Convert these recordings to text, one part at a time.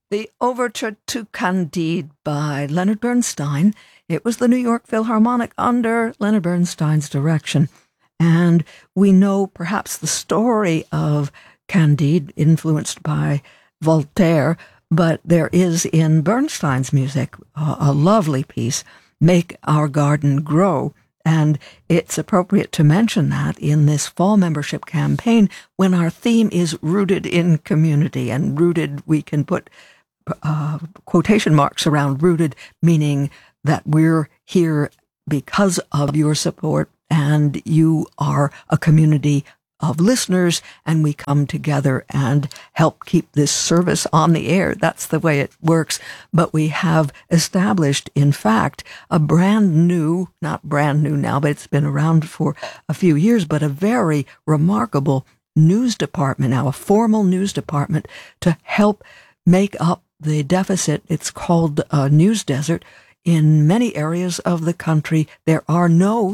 The Overture to Candide by Leonard Bernstein. It was the New York Philharmonic under Leonard Bernstein's direction. And we know perhaps the story of Candide, influenced by Voltaire, but there is in Bernstein's music a lovely piece, Make Our Garden Grow. And it's appropriate to mention that in this fall membership campaign, when our theme is rooted in community, and rooted, we can put quotation marks around rooted, meaning that we're here because of your support, and you are a community of listeners, and we come together and help keep this service on the air. That's the way it works. But we have established, in fact, a brand new, not brand new now, but it's been around for a few years, but a very remarkable news department now, a formal news department to help make up the deficit. It's called News Desert. In many areas of the country, there are no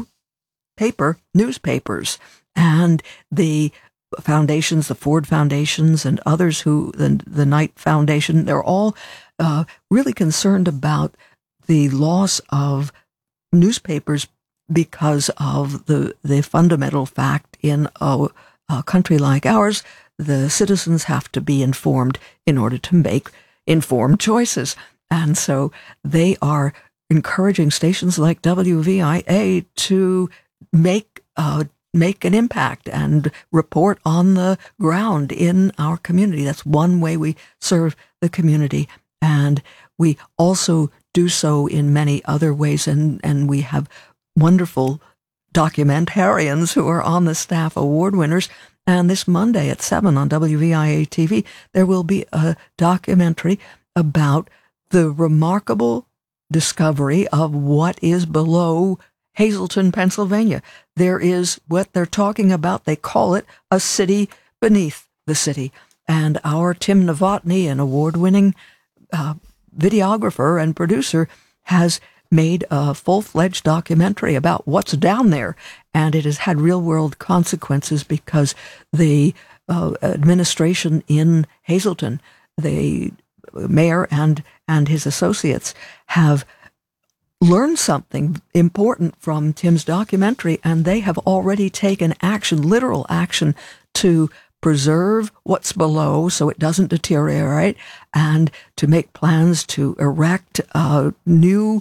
newspapers. And the foundations, the Ford Foundations and others the Knight Foundation, they're all really concerned about the loss of newspapers because of the fundamental fact in a country like ours, the citizens have to be informed in order to make informed choices. And so they are encouraging stations like WVIA to make an impact and report on the ground in our community. That's one way we serve the community. And we also do so in many other ways. And we have wonderful documentarians who are on the staff, award winners. And this Monday at 7 on WVIA TV, there will be a documentary about the remarkable discovery of what is below Hazleton, Pennsylvania. There is what they're talking about. They call it a city beneath the city. And our Tim Novotny, an award-winning videographer and producer, has made a full-fledged documentary about what's down there. And it has had real-world consequences because the administration in Hazleton, the mayor and his associates, have learned something important from Tim's documentary, and they have already taken action, literal action, to preserve what's below so it doesn't deteriorate, and to make plans to erect a new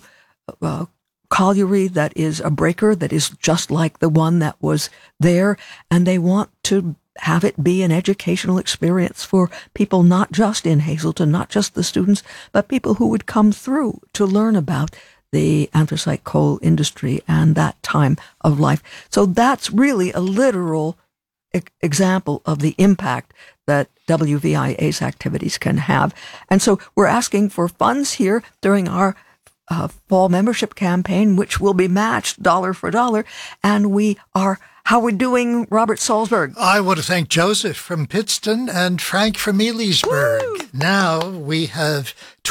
colliery that is a breaker that is just like the one that was there. And they want to have it be an educational experience for people not just in Hazleton, not just the students, but people who would come through to learn about the anthracite coal industry and that time of life. So that's really a literal example of the impact that WVIA's activities can have. And so we're asking for funds here during our fall membership campaign, which will be matched dollar for dollar. And how are we doing, Robert Salzberg? I want to thank Joseph from Pittston and Frank from Elysburg. Woo! Now we have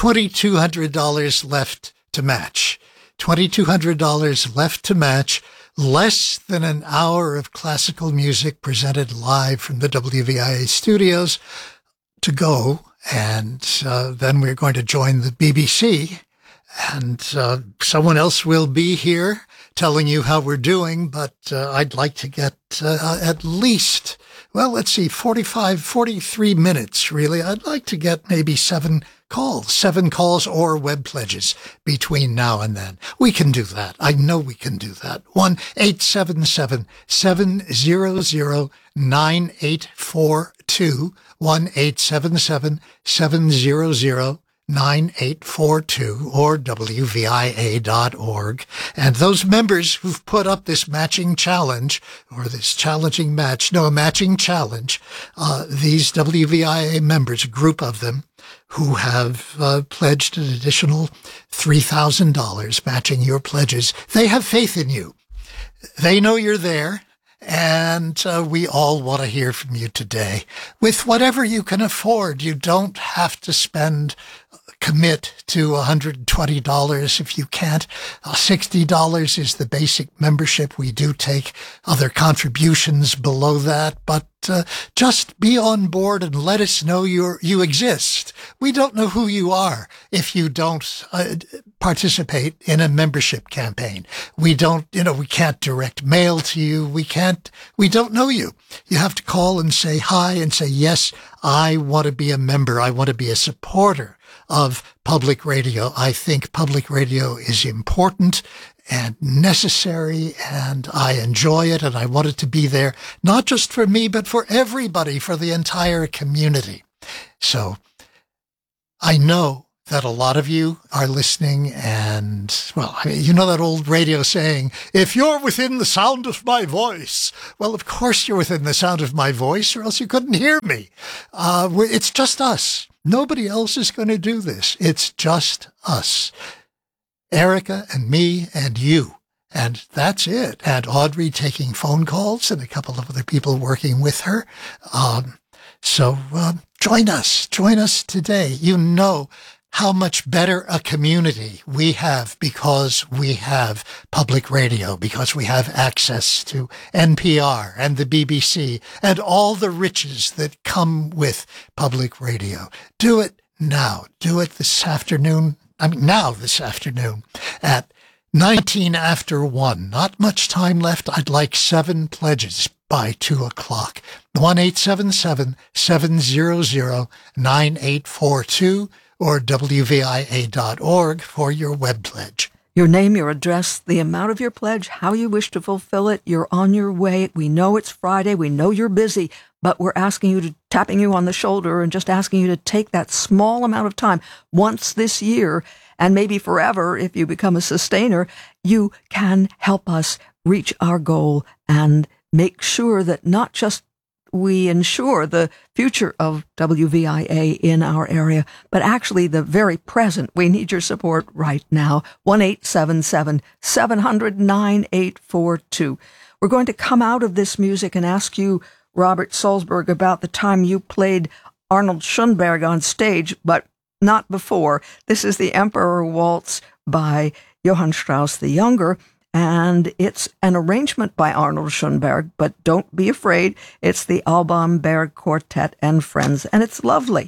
$2,200 left to match. $2,200 left to match. Less than an hour of classical music presented live from the WVIA studios to go. And then we're going to join the BBC. And someone else will be here telling you how we're doing. But I'd like to get at least, well, let's see, 43 minutes, really. I'd like to get maybe 7 calls or web pledges between now and then. We can do that. I know we can do that. 1-877-700-9842. 1-877-700-9842 or WVIA.org. And those members who've put up this matching challenge, or this challenging match, no, a matching challenge, these WVIA members, a group of them, who have pledged an additional $3,000 matching your pledges. They have faith in you. They know you're there. And we all want to hear from you today. With whatever you can afford, you don't have to commit to $120 if you can't. $60 is the basic membership. We do take other contributions below that, but just be on board and let us know you exist. We don't know who you are if you don't participate in a membership campaign. We can't direct mail to you. We don't know you. You have to call and say hi and say, yes, I want to be a member. I want to be a supporter of public radio. I think public radio is important and necessary, and I enjoy it, and I want it to be there, not just for me, but for everybody, for the entire community. So I know that a lot of you are listening, and, well, you know that old radio saying, if you're within the sound of my voice. Well, of course you're within the sound of my voice, or else you couldn't hear me. It's just us. Nobody else is going to do this. It's just us. Erica and me and you. And that's it. And Audrey taking phone calls and a couple of other people working with her. So join us today. You know how much better a community we have because we have public radio, because we have access to NPR and the BBC and all the riches that come with public radio. Do it now. Do it this afternoon. This afternoon at 19 after 1. Not much time left. I'd like 7 pledges by 2 o'clock. 1-877-700-9842 or WVIA.org for your web pledge. Your name, your address, the amount of your pledge, how you wish to fulfill it. You're on your way. We know it's Friday. We know you're busy, but we're tapping you on the shoulder and just asking you to take that small amount of time once this year, and maybe forever if you become a sustainer. You can help us reach our goal and make sure that not just we ensure the future of WVIA in our area, but actually the very present. We need your support right now. 1-877-700-9842. We're going to come out of this music and ask you, Robert Salzberg, about the time you played Arnold Schoenberg on stage, but not before. This is the Emperor Waltz by Johann Strauss the Younger, and it's an arrangement by Arnold Schoenberg, but don't be afraid. It's the Alban Berg Quartet and Friends, and it's lovely.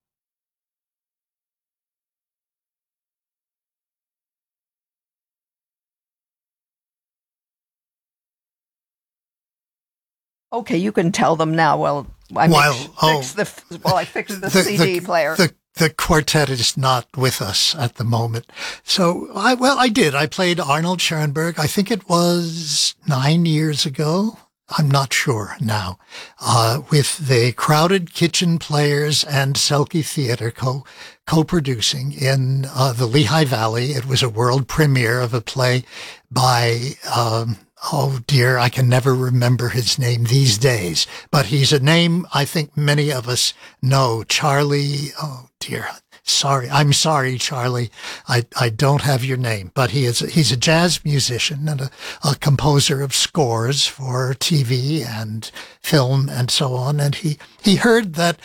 Okay, you can tell them now. Well, I fixed the CD player. The quartet is not with us at the moment. So, I did. I played Arnold Schoenberg. I think it was 9 years ago. I'm not sure now. With the Crowded Kitchen Players and Selke Theater co-producing in the Lehigh Valley. It was a world premiere of a play by oh dear, I can never remember his name these days, but he's a name I think many of us know. Charlie, oh dear. I'm sorry, Charlie. I don't have your name, but he's a jazz musician and a composer of scores for TV and film and so on. And he heard that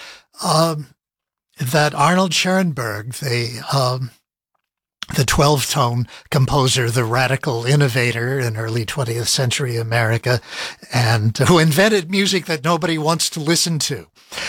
Arnold Schoenberg, the 12-tone composer, the radical innovator in early 20th century America, and who invented music that nobody wants to listen to.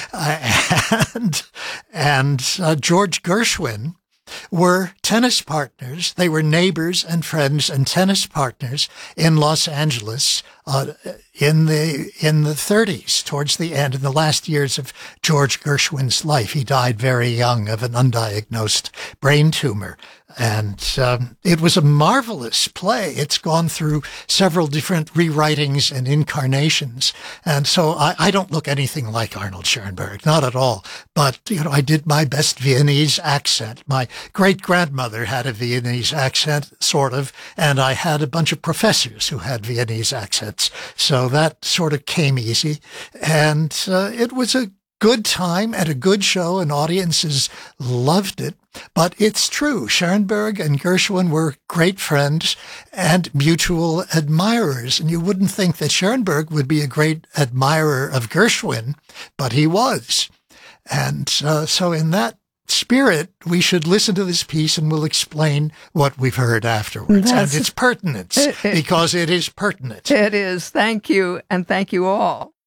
And George Gershwin were tennis partners. They were neighbors and friends and tennis partners in Los Angeles in the 30s, towards the end, in the last years of George Gershwin's life. He died very young of an undiagnosed brain tumor. And it was a marvelous play. It's gone through several different rewritings and incarnations. And so I don't look anything like Arnold Schoenberg, not at all. But, I did my best Viennese accent. My great-grandmother had a Viennese accent, sort of, and I had a bunch of professors who had Viennese accents. So that sort of came easy. And it was a good time and a good show, and audiences loved it. But it's true, Schoenberg and Gershwin were great friends and mutual admirers. And you wouldn't think that Schoenberg would be a great admirer of Gershwin, but he was. And so in that spirit, we should listen to this piece and we'll explain what we've heard afterwards. And its pertinence, because it is pertinent. It is. Thank you, and thank you all.